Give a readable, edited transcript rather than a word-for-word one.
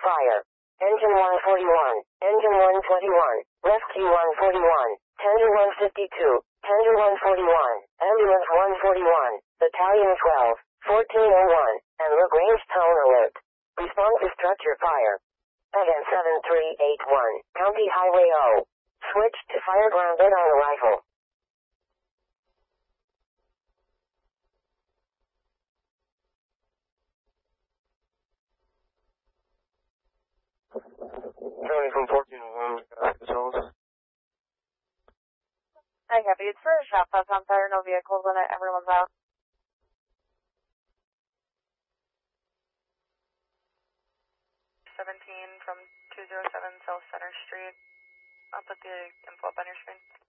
fire. Engine 141, Engine 121, Rescue 141, Tender 152, Tender 141, Ambulance 141, Battalion 12, 1401, and LaGrange Tone Alert. Respond to structure fire. Again 7381, County Highway O. Switch to fire grounded on the rifle. County from 1401, controls. I copy. It's for a shop that's on fire, no vehicles in it, everyone's out. 17 from 207 South Center Street. I'll put the info up on your screen.